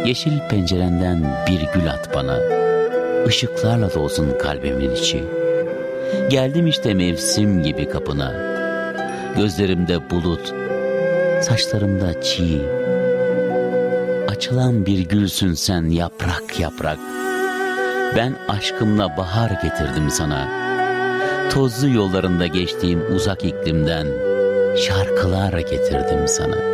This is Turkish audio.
Yeşil pencerenden bir gül at bana, ışıklarla dolsun kalbimin içi. Geldim işte mevsim gibi kapına, gözlerimde bulut, saçlarımda çiğ. Açılan bir gülsün sen yaprak yaprak. Ben aşkımla bahar getirdim sana. Tozlu yollarında geçtiğim uzak iklimden şarkılar getirdim sana.